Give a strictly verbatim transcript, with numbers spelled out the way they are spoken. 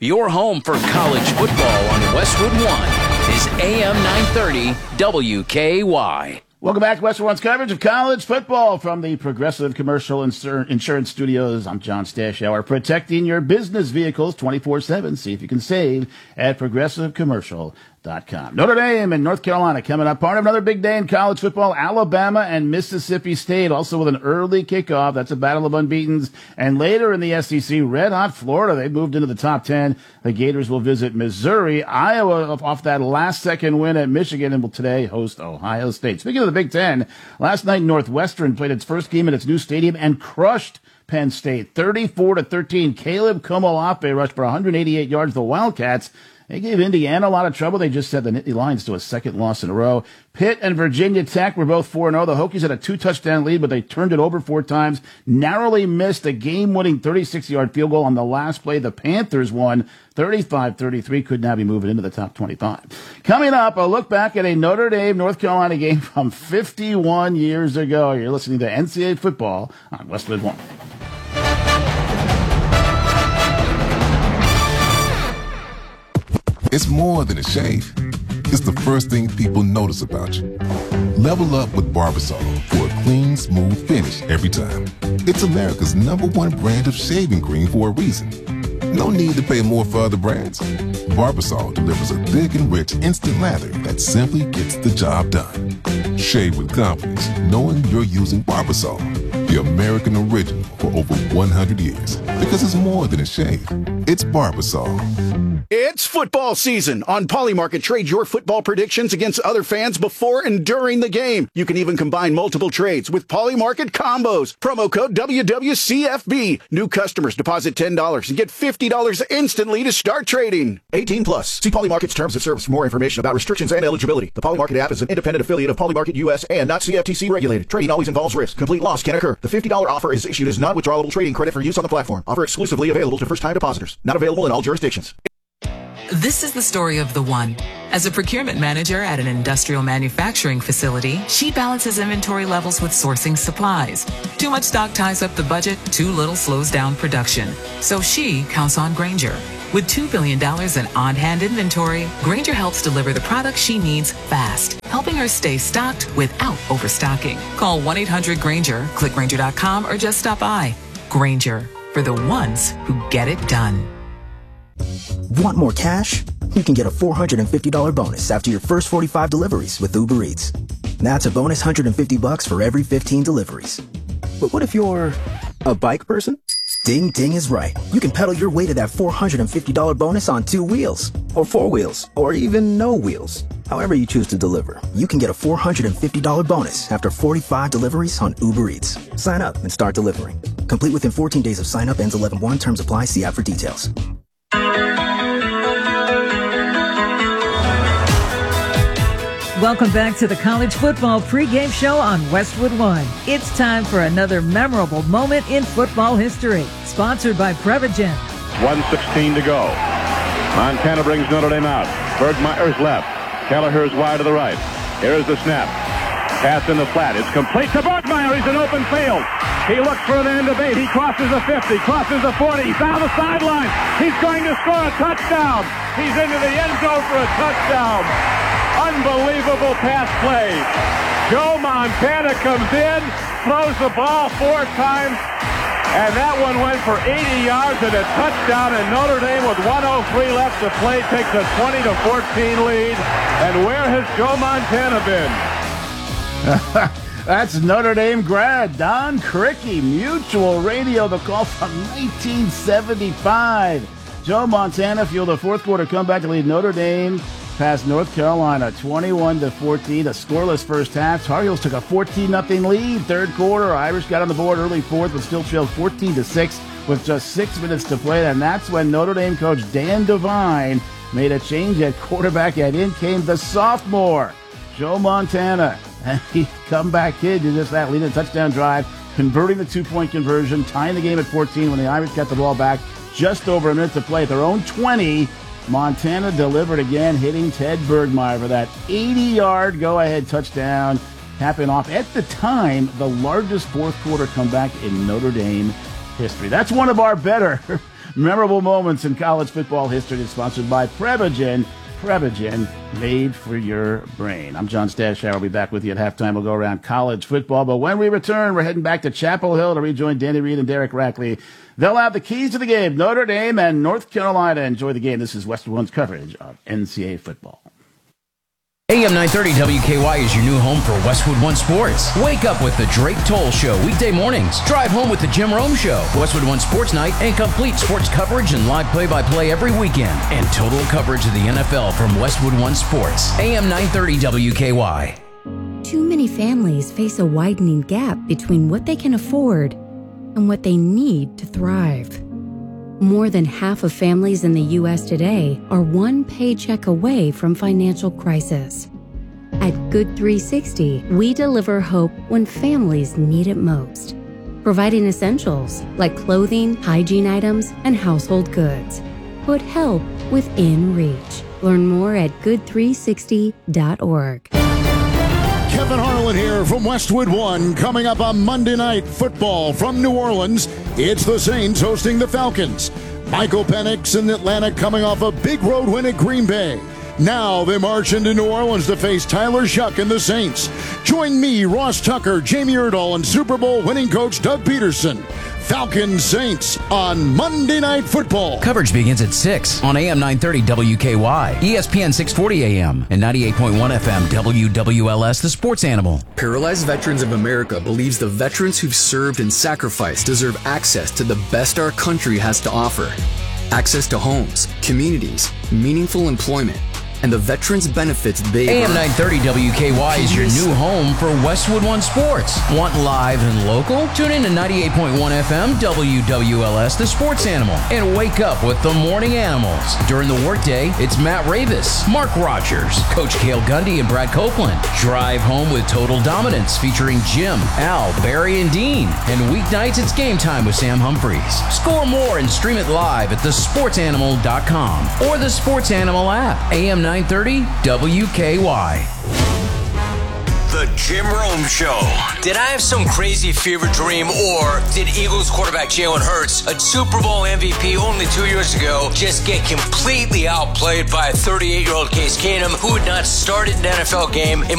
Your home for college football on Westwood One is A M nine thirty W K Y. Welcome back to Westwood One's coverage of college football from the Progressive Commercial Insur- Insurance Studios. I'm John Stashower, protecting your business vehicles twenty-four seven. See if you can save at progressive commercial dot com. Notre Dame and North Carolina coming up. Part of another big day in college football. Alabama and Mississippi State also with an early kickoff. That's a battle of unbeatens. And later in the S E C, red-hot Florida. They've moved into the top ten. The Gators will visit Missouri. Iowa off that last-second win at Michigan and will today host Ohio State. Speaking of the Big Ten, last night Northwestern played its first game in its new stadium and crushed Penn State thirty-four to thirteen. Caleb Komolape rushed for one hundred eighty-eight yards. The Wildcats, they gave Indiana a lot of trouble. They just set the Nittany Lions to a second loss in a row. Pitt and Virginia Tech were both four and oh. The Hokies had a two-touchdown lead, but they turned it over four times. Narrowly missed a game-winning thirty-six-yard field goal on the last play. The Panthers won thirty-five thirty-three. Could now be moving into the top twenty-five. Coming up, a look back at a Notre Dame North Carolina game from fifty-one years ago. You're listening to N C double A Football on Westwood One. It's more than a shave. It's the first thing people notice about you. Level up with Barbasol for a clean, smooth finish every time. It's America's number one brand of shaving cream for a reason. No need to pay more for other brands. Barbasol delivers a thick and rich instant lather that simply gets the job done. Shave with confidence, knowing you're using Barbasol, the American original for over one hundred years. Because it's more than a shave. It's Barbasol. It's football season. On Polymarket, trade your football predictions against other fans before and during the game. You can even combine multiple trades with Polymarket combos. Promo code W W C F B. New customers deposit ten dollars and get fifty dollars instantly to start trading. eighteen plus. See Polymarket's terms of service for more information about restrictions and eligibility. The Polymarket app is an independent affiliate of Polymarket U S and not C F T C regulated. Trading always involves risk. Complete loss can occur. The fifty dollars offer is issued as not withdrawable trading credit for use on the platform. Offer exclusively available to first-time depositors. Not available in all jurisdictions. This is the story of the one. As a procurement manager at an industrial manufacturing facility, she balances inventory levels with sourcing supplies. Too much stock ties up the budget, too little slows down production. So she counts on Grainger. With two billion dollars in on-hand inventory, Grainger helps deliver the products she needs fast, helping her stay stocked without overstocking. Call one eight hundred Grainger, click Grainger dot com, or just stop by. Grainger, for the ones who get it done. Want more cash? You can get a four hundred fifty dollars bonus after your first forty-five deliveries with Uber Eats. That's a bonus one hundred fifty bucks for every fifteen deliveries. But what if you're a bike person? Ding Ding is right. You can pedal your way to that four hundred fifty dollars bonus on two wheels, or four wheels, or even no wheels. However you choose to deliver, you can get a four hundred fifty dollars bonus after forty-five deliveries on Uber Eats. Sign up and start delivering. Complete within fourteen days of sign up. Ends eleven one. Terms apply. See app for details. Welcome back to the College Football Pregame Show on Westwood One. It's time for another memorable moment in football history. Sponsored by Prevagen. one sixteen to go. Montana brings Notre Dame out. Bergmeyer's left. Kelleher's wide to the right. Here's the snap. Pass in the flat. It's complete to Bergmeyer. He's in open field. He looks for the end of eight. He crosses the fifty, crosses the forty. He's down the sideline. He's going to score a touchdown. He's into the end zone for a touchdown. Unbelievable pass play. Joe Montana comes in, throws the ball four times, and that one went for eighty yards and a touchdown, and Notre Dame with one oh three left to play takes a twenty to fourteen lead. And where has Joe Montana been? That's Notre Dame grad Don Criqui, Mutual Radio, the call from nineteen seventy-five. Joe Montana fueled a fourth quarter comeback to lead Notre Dame past North Carolina, twenty-one to fourteen, a scoreless first half. Tar Heels took a fourteen nothing lead. Third quarter, Irish got on the board early fourth, but still trailed fourteen to six with just six minutes to play. And that's when Notre Dame coach Dan Devine made a change at quarterback, and in came the sophomore, Joe Montana. And he comeback kid did just that, leading a touchdown drive, converting the two-point conversion, tying the game at fourteen when the Irish got the ball back. Just over a minute to play at their own twenty. Montana delivered again, hitting Ted Bergmeyer for that eighty-yard go-ahead touchdown, capping off, at the time, the largest fourth-quarter comeback in Notre Dame history. That's one of our better memorable moments in college football history is sponsored by Prevagen. Prevagen, made for your brain. I'm John Stashower. I'll be back with you at halftime. We'll go around college football. But when we return, we're heading back to Chapel Hill to rejoin Danny Reed and Derek Rackley. They'll have the keys to the game. Notre Dame and North Carolina. Enjoy the game. This is Westwood One's coverage of N C double A football. A M nine thirty W K Y is your new home for Westwood One Sports. Wake up with the Drake Toll Show weekday mornings. Drive home with the Jim Rome Show, Westwood One Sports Night, and complete sports coverage and live play-by-play every weekend. And total coverage of the N F L from Westwood One Sports. A M nine thirty W K Y. Too many families face a widening gap between what they can afford and what they need to thrive. More than half of families in the U S today are one paycheck away from financial crisis. At Good three sixty, we deliver hope when families need it most, providing essentials like clothing, hygiene items, and household goods. Put help within reach. Learn more at good three sixty dot org. Kevin Harlan here from Westwood One. Coming up on Monday Night Football from New Orleans, it's the Saints hosting the Falcons. Michael Penix in Atlanta coming off a big road win at Green Bay. Now they march into New Orleans to face Tyler Shuck and the Saints. Join me, Ross Tucker, Jamie Erdahl, and Super Bowl winning coach Doug Peterson. Falcons Saints on Monday Night Football. Coverage begins at six on A M nine thirty W K Y, E S P N six forty A M, and ninety-eight point one F M W W L S, the sports animal. Paralyzed Veterans of America believes the veterans who've served and sacrificed deserve access to the best our country has to offer. Access to homes, communities, meaningful employment, and the veterans' benefits they A M nine thirty W K Y is your new home for Westwood One Sports. Want live and local? Tune in to ninety-eight point one F M W W L S, the sports animal, and wake up with the morning animals. During the workday, it's Matt Ravis, Mark Rogers, Coach Cale Gundy, and Brad Copeland. Drive home with Total Dominance featuring Jim, Al, Barry, and Dean. And weeknights, it's Game Time with Sam Humphreys. Score more and stream it live at the sports animal dot com or the Sports Animal app. A M nine thirty W K Y. The Jim Rome Show. Did I have some crazy fever dream, or did Eagles quarterback Jalen Hurts, a Super Bowl M V P only two years ago, just get completely outplayed by a thirty-eight-year-old Case Keenum who had not started an N F L game in